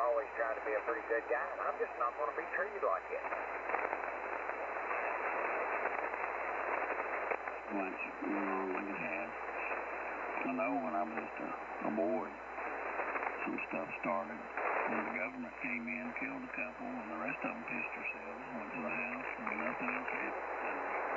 always tried to be a pretty good guy, and I'm just not going to be treated like it. Once, like it has. I know when I was just a boy, some stuff started. When the government came in, killed a couple, and the rest of them pissed themselves, went to the house, and nothing else happened.